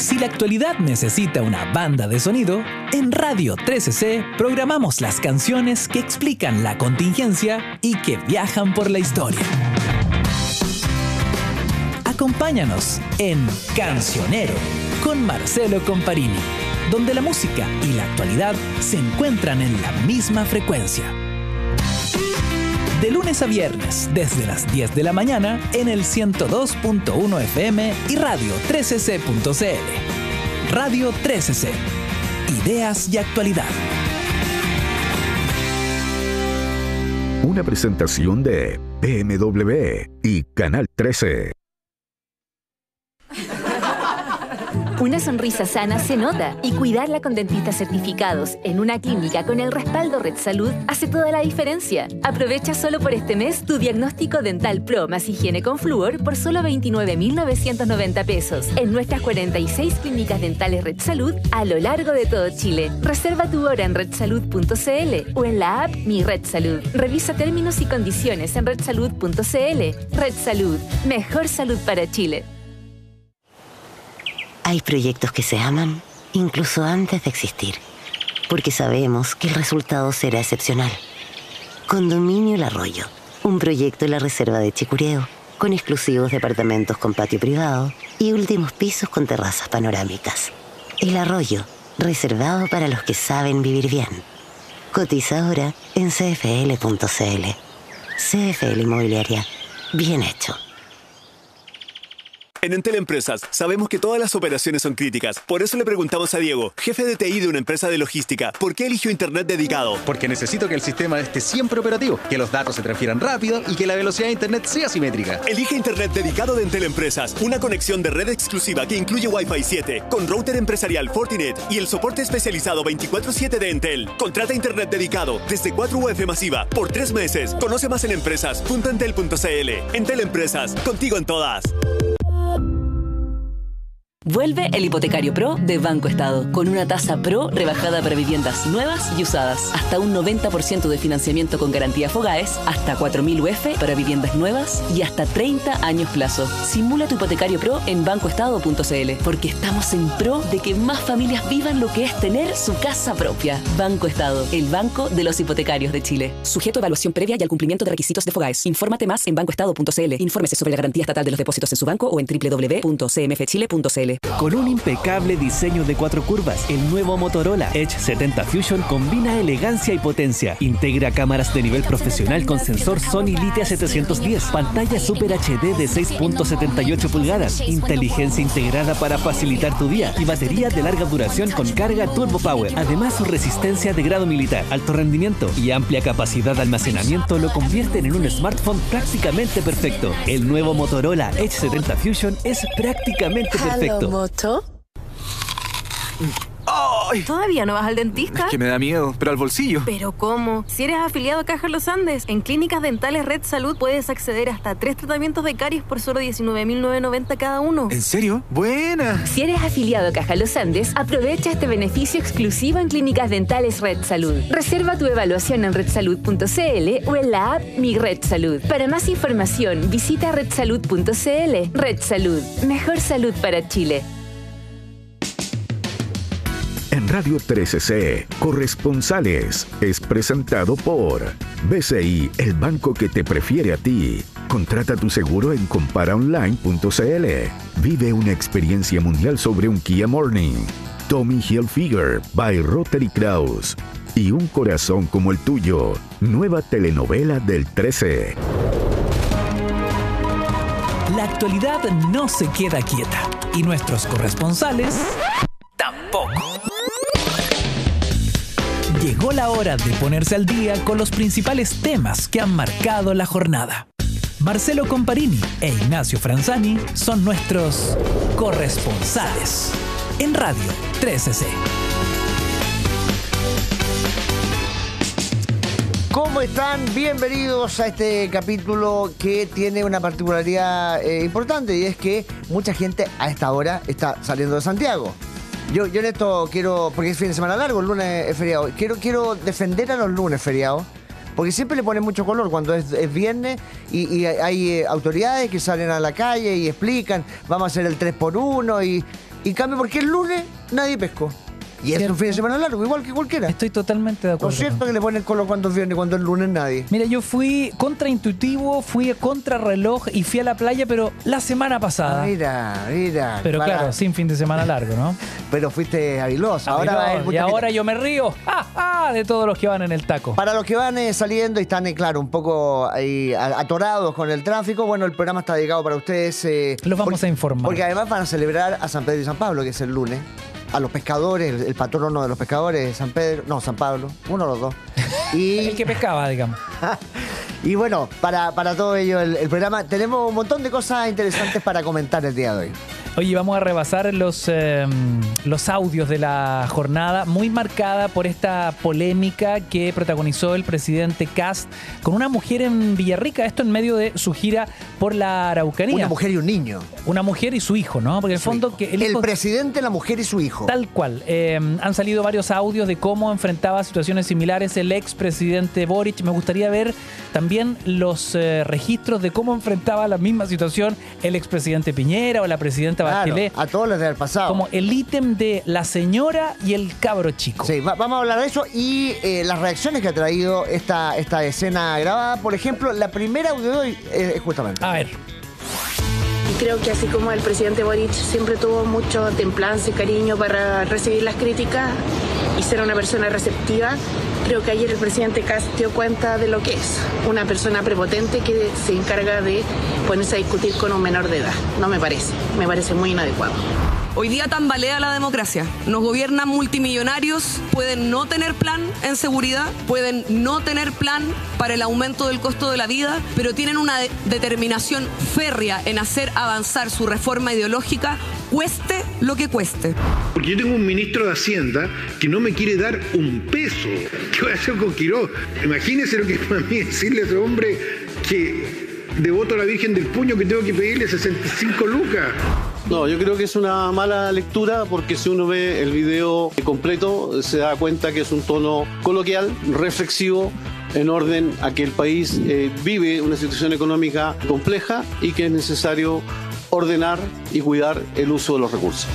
Si la actualidad necesita una banda de sonido, en Radio 13C programamos las canciones que explican la contingencia y que viajan por la historia. Acompáñanos en Cancionero con Marcelo Comparini, donde la música y la actualidad se encuentran en la misma frecuencia. De lunes a viernes, desde las 10 de la mañana, en el 102.1 FM y Radio 13C.cl. Radio 13C. Ideas y actualidad. Una presentación de BMW y Canal 13. Una sonrisa sana se nota y cuidarla con dentistas certificados en una clínica con el respaldo Red Salud hace toda la diferencia. Aprovecha solo por este mes tu diagnóstico dental pro más higiene con flúor por solo 29.990 pesos en nuestras 46 clínicas dentales Red Salud a lo largo de todo Chile. Reserva tu hora en redsalud.cl o en la app Mi Red Salud. Revisa términos y condiciones en redsalud.cl. Red Salud, mejor salud para Chile. Hay proyectos que se aman incluso antes de existir, porque sabemos que el resultado será excepcional. Condominio El Arroyo, un proyecto en la reserva de Chicureo, con exclusivos departamentos con patio privado y últimos pisos con terrazas panorámicas. El Arroyo, reservado para los que saben vivir bien. Cotiza ahora en cfl.cl. CFL Inmobiliaria, bien hecho. En Entel Empresas sabemos que todas las operaciones son críticas. Por eso le preguntamos a Diego, jefe de TI de una empresa de logística, ¿por qué eligió Internet dedicado? Porque necesito que el sistema esté siempre operativo, que los datos se transfieran rápido y que la velocidad de Internet sea simétrica. Elige Internet dedicado de Entel Empresas. Una conexión de red exclusiva que incluye Wi-Fi 7, con router empresarial Fortinet y el soporte especializado 24/7 de Entel. Contrata Internet dedicado desde 4 UF masiva por 3 meses. Conoce más en empresas.entel.cl. Entel Empresas, contigo en todas. Vuelve el Hipotecario Pro de Banco Estado, con una tasa pro rebajada para viviendas nuevas y usadas, hasta un 90% de financiamiento con garantía Fogaes, hasta 4.000 UF para viviendas nuevas y hasta 30 años plazo. Simula tu Hipotecario Pro en bancoestado.cl, porque estamos en pro de que más familias vivan lo que es tener su casa propia. Banco Estado, el banco de los hipotecarios de Chile. Sujeto a evaluación previa y al cumplimiento de requisitos de Fogaes. Infórmate más en bancoestado.cl. Infórmese sobre la garantía estatal de los depósitos en su banco o en www.cmfchile.cl. Con un impecable diseño de 4 curvas, el nuevo Motorola Edge 70 Fusion combina elegancia y potencia. Integra cámaras de nivel profesional con sensor Sony Litea 710, pantalla Super HD de 6.78 pulgadas, inteligencia integrada para facilitar tu día y batería de larga duración con carga Turbo Power. Además, su resistencia de grado militar, alto rendimiento y amplia capacidad de almacenamiento lo convierten en un smartphone prácticamente perfecto. El nuevo Motorola Edge 70 Fusion es prácticamente perfecto. ¿Moto? ¡Ay! ¿Todavía no vas al dentista? Es que me da miedo, pero al bolsillo. ¿Pero cómo? Si eres afiliado a Caja Los Andes, en Clínicas Dentales Red Salud puedes acceder hasta 3 tratamientos de caries por solo 19.990 cada uno. ¿En serio? ¡Buena! Si eres afiliado a Caja Los Andes, aprovecha este beneficio exclusivo en Clínicas Dentales Red Salud. Reserva tu evaluación en redsalud.cl o en la app Mi Red Salud. Para más información, visita redsalud.cl. Red Salud, mejor salud para Chile. En Radio 13C, Corresponsales es presentado por BCI, el banco que te prefiere a ti. Contrata tu seguro en comparaonline.cl. Vive una experiencia mundial sobre un Kia Morning. Tommy Hilfiger by Rotary Kraus. Y un corazón como el tuyo. Nueva telenovela del 13. La actualidad no se queda quieta y nuestros corresponsales tampoco. Llegó la hora de ponerse al día con los principales temas que han marcado la jornada. Marcelo Comparini e Ignacio Franzani son nuestros corresponsales en Radio 13C. ¿Cómo están? Bienvenidos a este capítulo que tiene una particularidad importante, y es que mucha gente a esta hora está saliendo de Santiago. Yo en esto quiero, porque es fin de semana largo, el lunes es feriado, quiero defender a los lunes feriados, porque siempre le ponen mucho color cuando es viernes y hay autoridades que salen a la calle y explican, vamos a hacer el 3x1 y Y en cambio, porque el lunes nadie pescó. Y es un fin de semana largo, igual que cualquiera. Estoy totalmente de acuerdo. ¿No es cierto que le ponen color cuando es viernes y cuando es lunes nadie? Mira, yo fui contraintuitivo, fui a contrarreloj y fui a la playa, pero la semana pasada. Mira. Pero claro, sin fin de semana largo, ¿no? Pero fuiste habiloso. Y ahora yo me río de todos los que van en el taco. Para los que van saliendo y están, claro, un poco ahí atorados con el tráfico, bueno, el programa está dedicado para ustedes. Los vamos a informar. Porque además van a celebrar a San Pedro y San Pablo, que es el lunes. A los pescadores, el patrono de los pescadores, San Pablo, uno de los dos. Y el que pescaba, digamos. Y bueno, para todo ello el programa, tenemos un montón de cosas interesantes para comentar el día de hoy. Oye, vamos a rebasar los audios de la jornada, muy marcada por esta polémica que protagonizó el presidente Kast con una mujer en Villarrica, esto en medio de su gira por la Araucanía. Una mujer y un niño. Una mujer y su hijo, ¿no? Porque en el fondo... que el presidente, la mujer y su hijo. Tal cual. Han salido varios audios de cómo enfrentaba situaciones similares el expresidente Boric. Me gustaría ver también los registros de cómo enfrentaba la misma situación el expresidente Piñera o la presidenta Bachelet. Claro, a todos les debe haber pasado. Como el ítem de la señora y el cabro chico. Sí, vamos a hablar de eso y las reacciones que ha traído esta escena grabada. Por ejemplo, la primera audio de hoy es justamente. A ver. Y creo que así como el presidente Boric siempre tuvo mucho templanza y cariño para recibir las críticas y ser una persona receptiva, creo que ayer el presidente Kast dio cuenta de lo que es una persona prepotente que se encarga de ponerse a discutir con un menor de edad. No me parece muy inadecuado. Hoy día tambalea la democracia. Nos gobiernan multimillonarios, pueden no tener plan en seguridad, pueden no tener plan para el aumento del costo de la vida, pero tienen una determinación férrea en hacer avanzar su reforma ideológica, cueste lo que cueste. Porque yo tengo un ministro de Hacienda que no me quiere dar un peso. ¿Qué voy a hacer con Quirós? Imagínese lo que es para mí decirle a ese hombre que devoto a la Virgen del Puño que tengo que pedirle 65 lucas. No, yo creo que es una mala lectura porque si uno ve el video completo se da cuenta que es un tono coloquial, reflexivo, en orden a que el país vive una situación económica compleja y que es necesario ordenar y cuidar el uso de los recursos.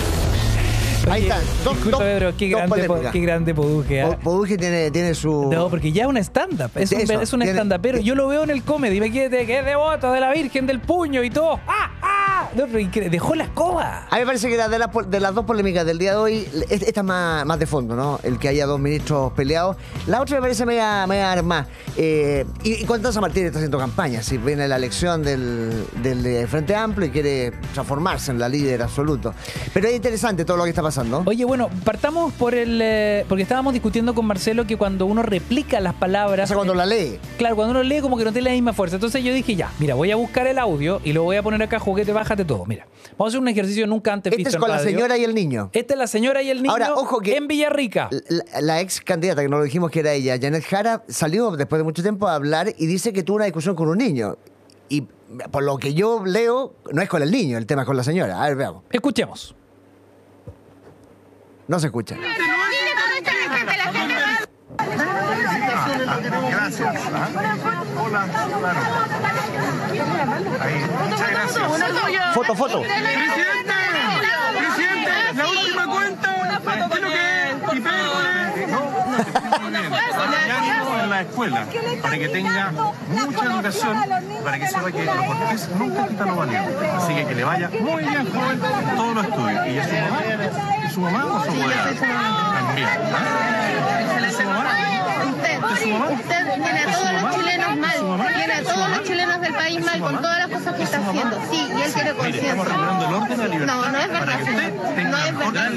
Ahí está. Disculpa, Pedro, qué grande Poduje. Poduje tiene su... No, porque ya es un stand-up. Es un stand-up. Pero yo lo veo en el comedy. Me quedé que es devoto de la Virgen del Puño y todo. No, pero dejó la escoba. A mí me parece que de las dos polémicas del día de hoy, esta es más de fondo, ¿no? El que haya dos ministros peleados. La otra me parece media armada. Y cuando San Martín está haciendo campaña, si viene la elección del Frente Amplio y quiere transformarse en la líder absoluto. Pero es interesante todo lo que está pasando. Oye, bueno, partamos porque estábamos discutiendo con Marcelo que cuando uno replica las palabras... O sea, cuando la lee. Claro, cuando uno lee como que no tiene la misma fuerza. Entonces yo dije, ya, mira, voy a buscar el audio y lo voy a poner acá, juguete, bájate todo. Mira, vamos a hacer un ejercicio nunca antes visto en radio. Esta es con la señora y el niño. Esta es la señora y el niño. Ahora, ojo que en Villarrica. La ex candidata, que no lo dijimos que era ella, Janet Jara, salió después de mucho tiempo a hablar y dice que tuvo una discusión con un niño. Y por lo que yo leo, no es con el niño, el tema es con la señora. A ver, veamos. Escuchemos. No se escucha. Gracias. Hola. Muchas gracias. Foto. Presidente, la última cuenta. ¿Qué es lo que es? Y en la escuela, para que tenga mucha educación, para que sepa que los portugueses nunca quitan los valientes. Así que le vaya muy bien, joven, todos los estudios. ¿Y es su mamá o su abuela? También. Usted tiene a todos los chilenos mal, tiene a todos los chilenos del país mal con todas las cosas que está haciendo. Sí, y él quiere conciencia. Estamos recuperando el orden de la libertad. No es verdad. No es verdad.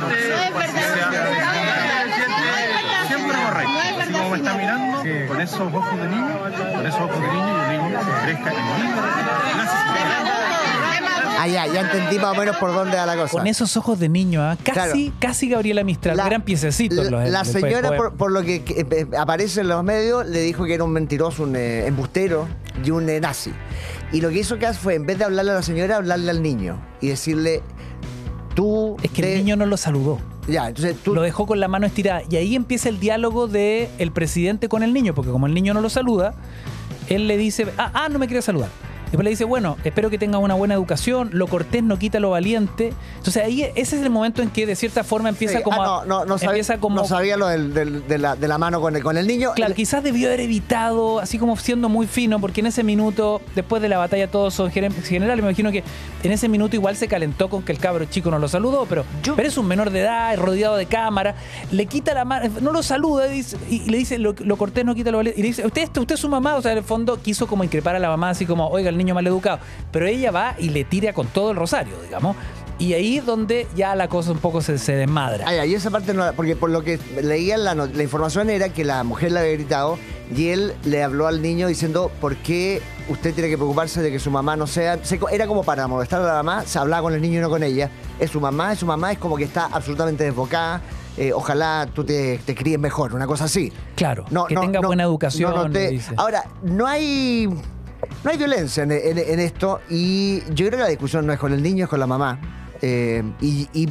Siempre correcto. Así como me está mirando, con esos ojos de niño, yo digo que crezca en vida. Gracias. Ya entendí más o menos por dónde va la cosa. Con esos ojos de niño, casi Gabriela Mistral, eran piececitos. La señora, por lo que aparece en los medios, le dijo que era un mentiroso, un embustero y un nazi. Y lo que hizo Kast fue, en vez de hablarle a la señora, hablarle al niño y decirle, tú... Es que el niño no lo saludó. Ya, entonces tú... Lo dejó con la mano estirada. Y ahí empieza el diálogo del presidente con el niño, porque como el niño no lo saluda, él le dice, no me quiere saludar. Después le dice, bueno, espero que tengas una buena educación, lo cortés no quita lo valiente. Entonces ahí ese es el momento en que de cierta forma empieza no sabía lo de la mano con el niño. Claro, quizás debió haber evitado, así como siendo muy fino, porque en ese minuto, después de la batalla todos son generales, me imagino que en ese minuto igual se calentó con que el cabro chico no lo saludó, pero es un menor de edad, rodeado de cámara, le quita la mano, no lo saluda y le dice, lo cortés no quita lo valiente, y le dice, usted es su mamá, o sea, en el fondo quiso como increpar a la mamá, así como, oiga, el niño mal educado, pero ella va y le tira con todo el rosario, digamos. Y ahí es donde ya la cosa un poco se desmadra. Y esa parte no, porque por lo que leía la información era que la mujer le había gritado y él le habló al niño diciendo ¿por qué usted tiene que preocuparse de que su mamá no sea? Era como para molestar a la mamá, se hablaba con el niño y no con ella. Es su mamá, es como que está absolutamente desbocada. Ojalá tú te críes mejor, una cosa así. Claro, que tenga buena educación. Ahora, no hay violencia en esto y yo creo que la discusión no es con el niño, es con la mamá. El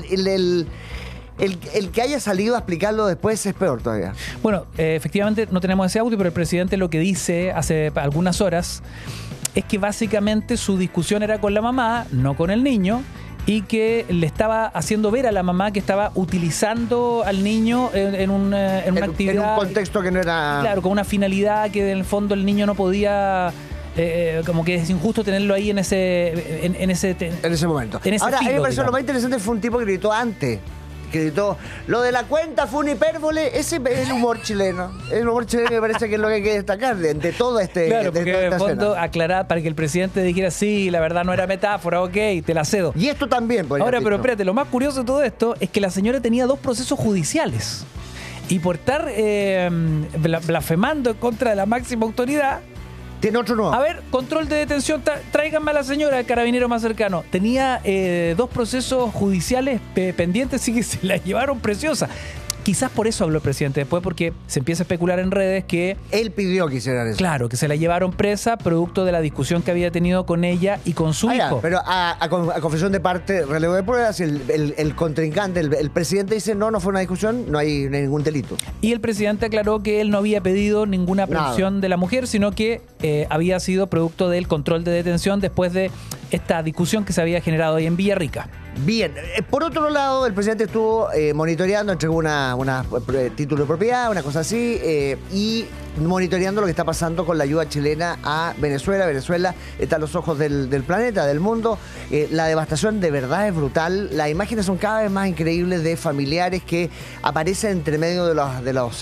que haya salido a explicarlo después es peor todavía. Bueno, efectivamente no tenemos ese audio, pero el presidente lo que dice hace algunas horas es que básicamente su discusión era con la mamá, no con el niño, y que le estaba haciendo ver a la mamá que estaba utilizando al niño en una actividad. En un contexto que no era. Claro, con una finalidad que en el fondo el niño no podía. Como que es injusto tenerlo ahí en ese momento. Ahora, a mí me pareció lo más interesante fue un tipo que gritó antes. Que gritó, lo de la cuenta fue una hipérbole. Ese es el humor chileno. El humor chileno me parece que es lo que hay que destacar de todo este. Claro, porque en el fondo escena. aclarar para que el presidente dijera, sí, la verdad no era metáfora, ok, te la cedo. Y esto también. Ahora, pero espérate, lo más curioso de todo esto es que la señora tenía 2 procesos judiciales. Y por estar blasfemando en contra de la máxima autoridad. Tiene otro nuevo. A ver, control de detención, tráiganme a la señora, el carabinero más cercano. Tenía 2 procesos judiciales pendientes y que se la llevaron preciosa. Quizás por eso habló el presidente después, porque se empieza a especular en redes que él pidió que hicieran eso. Claro, que se la llevaron presa producto de la discusión que había tenido con ella y con su hijo. Pero a confesión de parte, relevo de pruebas, el contrincante, el presidente dice no fue una discusión, no hay ningún delito. Y el presidente aclaró que él no había pedido ninguna aprehensión de la mujer, sino que había sido producto del control de detención después de esta discusión que se había generado ahí en Villarrica. Bien, por otro lado, el presidente estuvo monitoreando, entregó una título de propiedad, una cosa así, y monitoreando lo que está pasando con la ayuda chilena a Venezuela. Venezuela está a los ojos del planeta, del mundo. La devastación de verdad es brutal. Las imágenes son cada vez más increíbles de familiares que aparecen entre medio de los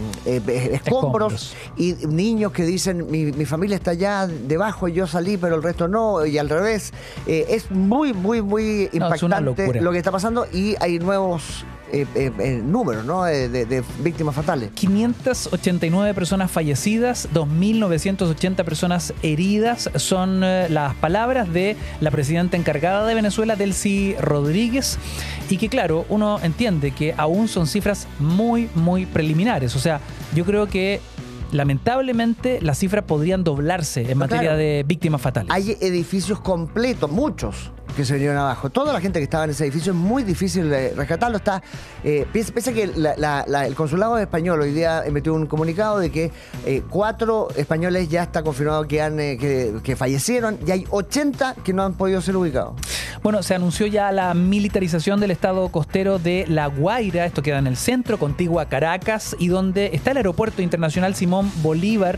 escombros y niños que dicen mi familia está allá debajo, yo salí pero el resto no, y al revés. Es muy impactante lo que está pasando y hay nuevos números, ¿no? de víctimas fatales. 589 personas fallecidas, 2.980 personas heridas son las palabras de la presidenta encargada de Venezuela, Delcy Rodríguez, y que claro, uno entiende que aún son cifras muy preliminares. O sea, yo creo que lamentablemente las cifras podrían doblarse en materia de víctimas fatales. Hay edificios completos, muchos, que se vinieron abajo. Toda la gente que estaba en ese edificio es muy difícil de rescatarlo. Piensa que el consulado español hoy día emitió un comunicado de que 4 españoles ya está confirmado que fallecieron y hay 80 que no han podido ser ubicados. Bueno, se anunció ya la militarización del estado costero de La Guaira. Esto queda en el centro, contiguo a Caracas, y donde está el aeropuerto internacional Simón Bolívar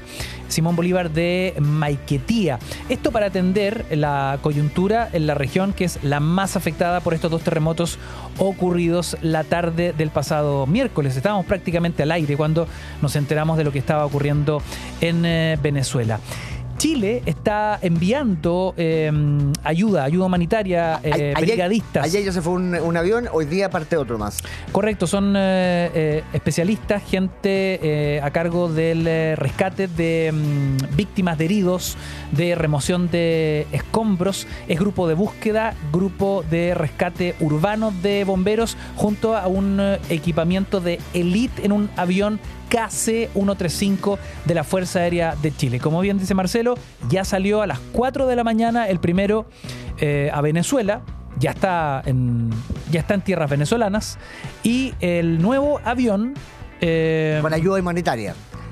de Maiquetía. Esto para atender la coyuntura en la región, que es la más afectada por estos 2 terremotos ocurridos la tarde del pasado miércoles. Estábamos prácticamente al aire cuando nos enteramos de lo que estaba ocurriendo en Venezuela. Chile está enviando ayuda humanitaria, brigadistas. Ayer ya se fue un avión, hoy día parte otro más. Correcto, son especialistas, gente a cargo del rescate de víctimas de heridos, de remoción de escombros. Es grupo de búsqueda, grupo de rescate urbano de bomberos, junto a un equipamiento de élite en un avión KC-135 de la Fuerza Aérea de Chile. Como bien dice Marcelo, ya salió a las 4 de la mañana el primero a Venezuela, ya está en tierras venezolanas, y el nuevo avión con ayuda humanitaria.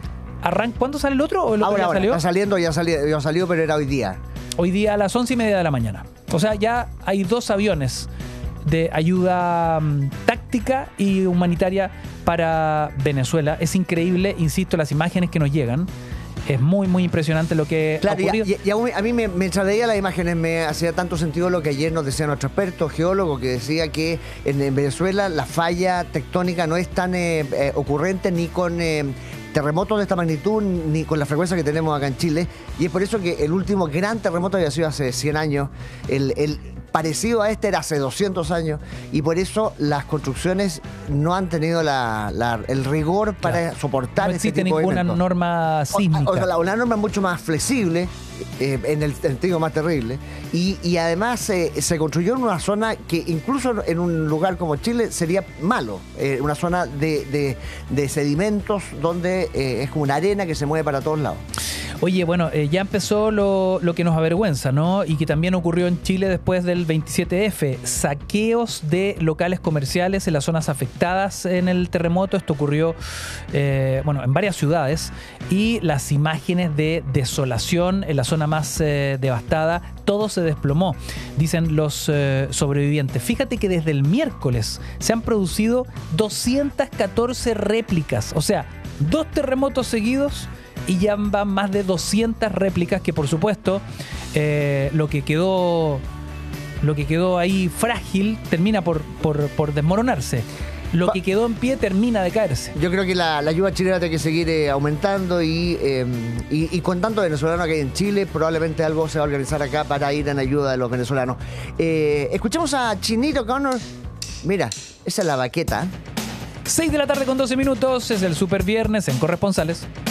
¿Cuándo sale el otro? ¿O el otro ahora, ya salió? Está saliendo, ya salió, pero era hoy día. Hoy día a las 11:30 de la mañana. O sea, ya hay 2 aviones de ayuda táctica y humanitaria para Venezuela. Es increíble, insisto, las imágenes que nos llegan. Es muy, muy impresionante lo que ha ocurrido. Y a mí mientras veía las imágenes me hacía tanto sentido lo que ayer nos decía nuestro experto geólogo, que decía que en Venezuela la falla tectónica no es tan ocurrente ni con terremotos de esta magnitud ni con la frecuencia que tenemos acá en Chile. Y es por eso que el último gran terremoto había sido hace 100 años. El parecido a este era hace 200 años, y por eso las construcciones no han tenido el rigor para soportar no este tipo de ninguna eventos. norma sísmica. O sea, una norma mucho más flexible, en el sentido más terrible, y además se construyó en una zona que incluso en un lugar como Chile sería malo, una zona de sedimentos donde es como una arena que se mueve para todos lados. Oye, bueno, ya empezó lo que nos avergüenza, ¿no? Y que también ocurrió en Chile después del 27F. Saqueos de locales comerciales en las zonas afectadas en el terremoto. Esto ocurrió, en varias ciudades. Y las imágenes de desolación en la zona más devastada, todo se desplomó, dicen los sobrevivientes. Fíjate que desde el miércoles se han producido 214 réplicas. O sea, 2 terremotos seguidos y ya van más de 200 réplicas que, por supuesto, lo que quedó ahí frágil termina por desmoronarse. Lo que quedó en pie termina de caerse. Yo creo que la ayuda chilena tiene que seguir aumentando y con tanto venezolano que hay en Chile, probablemente algo se va a organizar acá para ir en ayuda de los venezolanos. Escuchemos a Chinito Connor. Mira, esa es la baqueta. 6 de la tarde con 12 minutos, es el Super Viernes en Corresponsales.